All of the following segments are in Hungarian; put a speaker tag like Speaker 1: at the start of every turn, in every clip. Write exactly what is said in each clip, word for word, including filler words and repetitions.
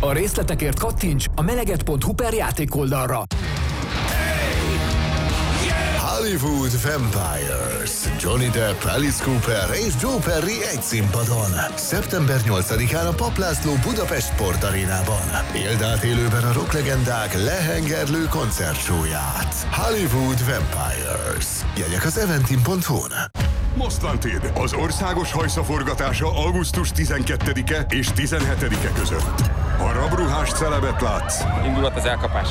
Speaker 1: A részletekért kattints a meleget pont hu per játékoldalra.
Speaker 2: Hollywood Vampires. Johnny Depp, Alice Cooper és Joe Perry egy színpadon. szeptember nyolcadikán a Papp László Budapest Sportarénában. Éld át élőben a rocklegendák lehengerlő koncertsóját. Hollywood Vampires. Jegyek az eventim pont hu-n.
Speaker 3: Most Wanted, az országos hajszaforgatása augusztus tizenkettedike és tizenhetedike között. Ha rabruhás celebet látsz,
Speaker 4: indulat az elkapás.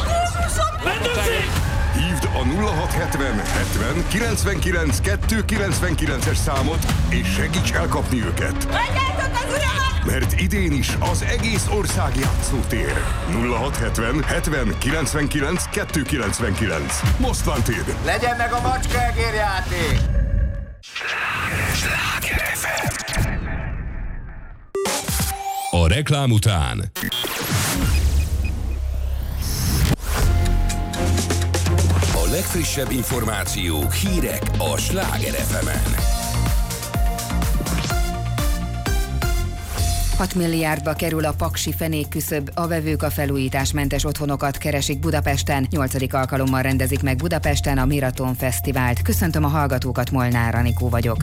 Speaker 3: Hívd a nulla hat hetven hetven kilencvenkilenc kettőszázkilencvenkilences számot, és segíts elkapni őket. Mert idén is az egész ország játszótér. nulla hat hetven hetven kilencvenkilenc kettőszázkilencvenkilenc. Most Wanted.
Speaker 5: Legyen meg a macskaegérjáték!
Speaker 2: Sláger ef em.
Speaker 6: A reklám után a legfrissebb információk, hírek a Sláger ef emen.
Speaker 7: hat milliárdba kerül a paksi fenékküszöb, a vevők a felújításmentes otthonokat keresik Budapesten. Nyolcadik alkalommal rendezik meg Budapesten a Miraton Fesztivált. Köszöntöm a hallgatókat, Molnár Anikó vagyok.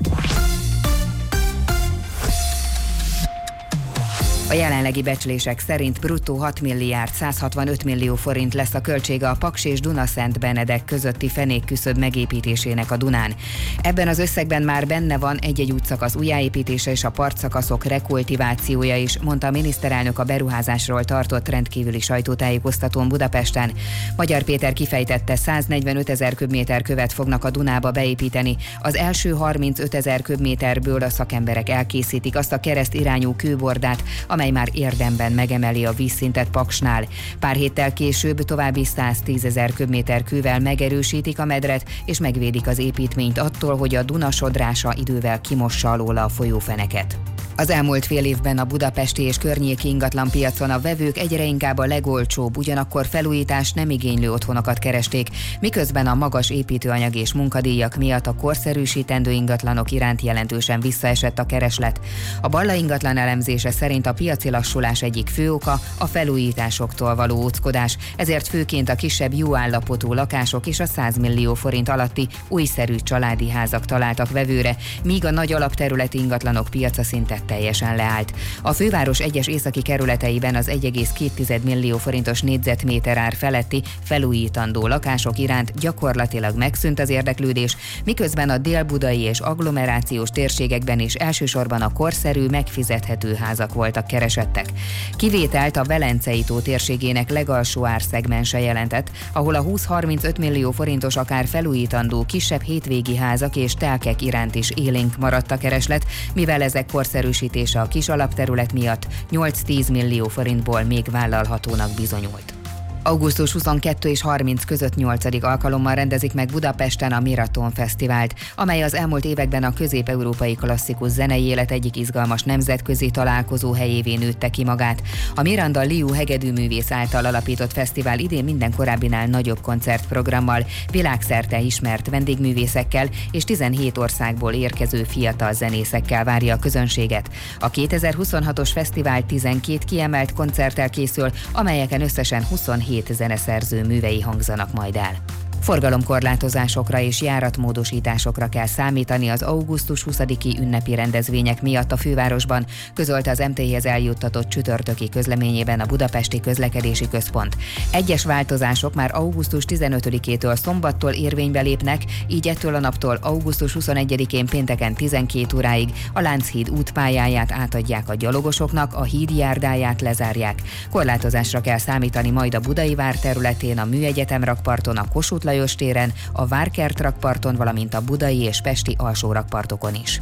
Speaker 7: A jelenlegi becslések szerint bruttó hat milliárd százhatvanöt millió forint lesz a költsége a Paks és Dunaszent Benedek közötti fenékküszöb megépítésének a Dunán. Ebben az összegben már benne van egy-egy útszakasz újjáépítése és a partszakaszok rekultivációja is, mondta a miniszterelnök a beruházásról tartott rendkívüli sajtótájékoztatón Budapesten. Magyar Péter kifejtette, száznegyvenötezer köbméter követ fognak a Dunába beépíteni. Az első harmincötezer köbméterből a szakemberek elkészítik azt a kereszt irányú kőbordát, amely már érdemben megemeli a vízszintet Paksnál. Pár héttel később további száztízezer köbméter kővel megerősítik a medret, és megvédik az építményt attól, hogy a Duna sodrása idővel kimossa alóla a folyófeneket. Az elmúlt fél évben a budapesti és környéki ingatlanpiacon a vevők egyre inkább a legolcsóbb, ugyanakkor felújítás nem igénylő otthonokat keresték, miközben a magas építőanyag és munkadíjak miatt a korszerűsítendő ingatlanok iránt jelentősen visszaesett a kereslet. A Balla ingatlan elemzése szerint a piaci lassulás egyik fő oka a felújításoktól való óckodás, ezért főként a kisebb jó állapotú lakások és a száz millió forint alatti újszerű családi házak találtak vevőre, míg a nagy alapterületi ingatlanok piaca szinte teljesen leállt. A főváros egyes északi kerületeiben az egy egész két millió forintos négyzetméter ár feletti felújítandó lakások iránt gyakorlatilag megszűnt az érdeklődés, miközben a dél-budai és agglomerációs térségekben is elsősorban a korszerű, megfizethető házak voltak keresettek. Kivételt a Velencei tó térségének legalsó árszegmense jelentett, ahol a húsz-harmincöt millió forintos akár felújítandó kisebb hétvégi házak és telkek iránt is élénk maradt a kereslet, mivel ezek korszerűsítése a kis alapterület miatt nyolc-tíz millió forintból még vállalhatónak bizonyult. augusztus huszonkettő és harminc között nyolcadik alkalommal rendezik meg Budapesten a Miraton Fesztivált, amely az elmúlt években a közép-európai klasszikus zenei élet egyik izgalmas nemzetközi találkozó helyévé nőtte ki magát. A Miranda Liu hegedűművész által alapított fesztivál idén minden korábbinál nagyobb koncertprogrammal, világszerte ismert vendégművészekkel és tizenhét országból érkező fiatal zenészekkel várja a közönséget. A kétezer-huszonhatos fesztivál tizenkét kiemelt koncerttel készül, amelyeken összesen huszonhét zeneszerző művei hangzanak majd el. Forgalomkorlátozásokra és járatmódosításokra kell számítani az augusztus huszadiki ünnepi rendezvények miatt a fővárosban, közölte az em té i-hez eljuttatott csütörtöki közleményében a Budapesti Közlekedési Központ. Egyes változások már augusztus tizenötödikétől szombattól érvénybe lépnek, így ettől a naptól augusztus huszonegyedikén pénteken tizenkét óráig a Lánchíd útpályáját átadják a gyalogosoknak, a híd járdáját lezárják. Korlátozásra kell számítani majd a Budai vár területén, a Műegyetem rakparton, a Kossuth Lajos téren, a Várkert rakparton, valamint a budai és pesti alsó rakpartokon is.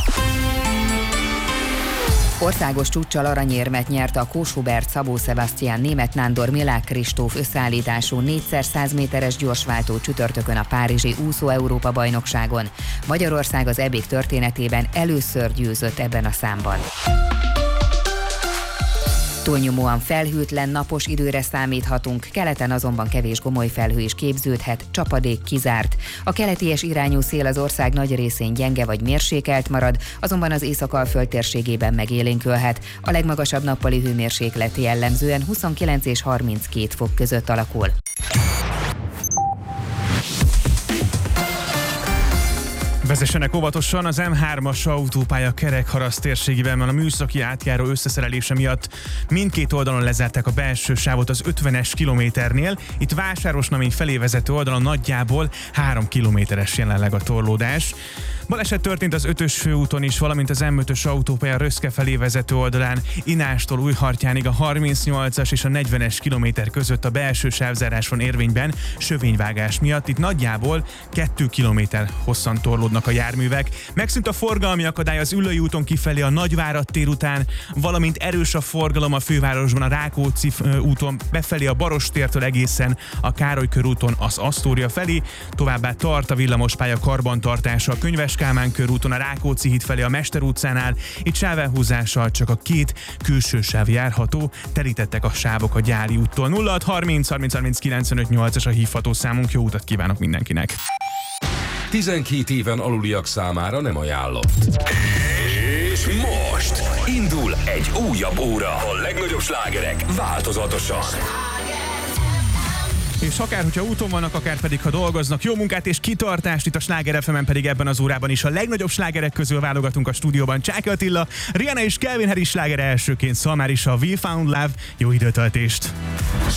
Speaker 7: Országos csúccsal aranyérmet nyert a Kóshubert Szabó Sebastian Németh Nándor Milák Kristóf összeállítású négyszer száz méteres gyorsváltó csütörtökön a párizsi úszó Európa bajnokságon. Magyarország az é bé történetében először győzött ebben a számban. Túlnyomóan felhőtlen, napos időre számíthatunk, keleten azonban kevés gomoly felhő is képződhet, csapadék kizárt. A keleties irányú szél az ország nagy részén gyenge vagy mérsékelt marad, azonban az Észak-Alföld térségében megélénkülhet. A legmagasabb nappali hőmérséklet jellemzően huszonkilenc és harminckét fok között alakul.
Speaker 4: Vezessenek óvatosan, az M hármas autópálya Kerekharaszt térségében a műszaki átjáró összeszerelése miatt mindkét oldalon lezárták a belső sávot az ötvenes kilométernél. Itt Vásárosnamény felé vezető oldalon nagyjából három kilométeres jelenleg a torlódás. Baleset történt az ötös főúton is, valamint az M ötös autópálya Röszke felé vezető oldalán, Inástól Újhartyánig a harmincnyolcas és a negyvenes kilométer között a belső sávzárás van érvényben sövényvágás miatt. Itt nagyjából kettő kilométer hosszan torlódnak a járművek. Megszűnt a forgalmi akadály az Üllői úton kifelé a Nagyvárad tér után, valamint erős a forgalom a fővárosban a Rákóczi úton befelé a Barostértől egészen a Károly körúton az Asztória felé, továbbá tart a villamospálya karbantartása a Könyves Kálmán körúton a Rákóczi híd felé a Mester utcánál, itt sávelhúzással csak a két külső sáv járható, telítettek a sávok a Gyáli úttól. nulla hat harminc harminc harminc kilencvenöt nyolcas a hívható számunk, jó utat kívánok mindenkinek!
Speaker 6: tizenkét éven aluliak számára nem ajánlott. És most indul egy újabb óra. A legnagyobb slágerek változatosan.
Speaker 4: És akár, hogyha úton vannak, akár pedig, ha dolgoznak, jó munkát és kitartást, itt a Sláger ef emen pedig ebben az órában is a legnagyobb slágerek közül válogatunk a stúdióban. Csáky Attila, Rihanna és Calvin Harris sláger elsőként, Szalmár is a We Found Love, jó időtöltést!